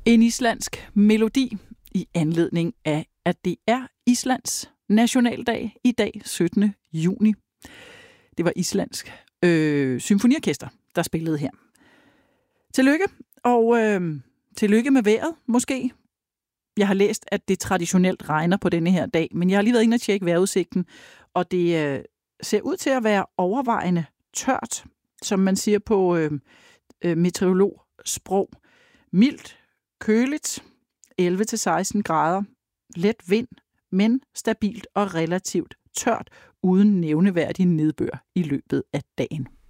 En islandsk melodi i anledning af, at det er Islands nationaldag i dag, 17. juni. Det var Islandsk symfoniorkester, der spillede her. Tillykke, og tillykke med vejret, måske. Jeg har læst, at det traditionelt regner på denne her dag, men jeg har lige været inde og tjekke vejrudsigten, og det ser ud til at være overvejende tørt, som man siger på meteorologsprog. Mildt, køligt, 11-16 grader, let vind, men stabilt og relativt tørt, uden nævneværdig nedbør i løbet af dagen.